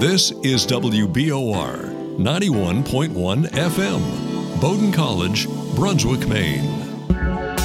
This is WBOR 91.1 FM, Bowdoin College, Brunswick, Maine.